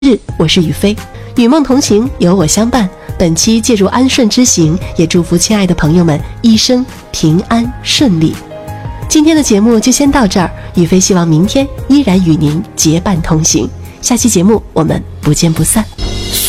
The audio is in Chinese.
日，我是雨飞，与梦同行，有我相伴。本期借助安顺之行，也祝福亲爱的朋友们一生平安顺利。今天的节目就先到这儿，雨飞希望明天依然与您结伴同行。下期节目我们不见不散。